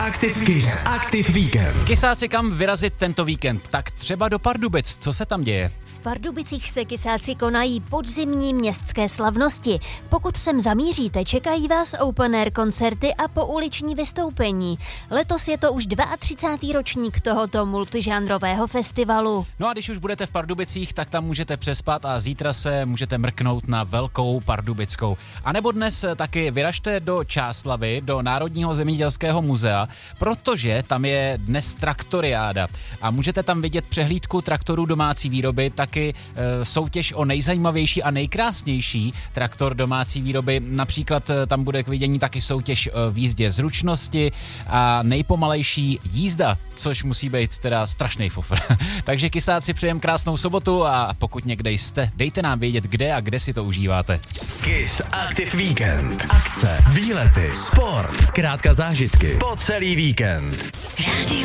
Kiss Weekend. Kysáci, kam vyrazit tento víkend? Tak třeba do Pardubic. Co se tam děje? V Pardubicích se kysáci konají podzimní městské slavnosti. Pokud sem zamíříte, čekají vás open air koncerty a pouliční vystoupení. Letos je to už 32. ročník tohoto multižánrového festivalu. No a když už budete v Pardubicích, tak tam můžete přespat a zítra se můžete mrknout na Velkou Pardubickou. A nebo dnes taky vyražte do Čáslavi, do Národního zemědělského muzea, protože tam je dnes traktoriáda a můžete tam vidět přehlídku traktorů domácí výroby, taky soutěž o nejzajímavější a nejkrásnější traktor domácí výroby. Například tam bude k vidění taky soutěž v jízdě zručnosti a nejpomalejší jízda, což musí být teda strašný fofr. Takže kysáci, přejem krásnou sobotu a pokud někde jste, dejte nám vědět, kde a kde si to užíváte. Kiss Active Weekend. Akce, výlety, sport, zkrátka zážitky po celý víkend. Rádio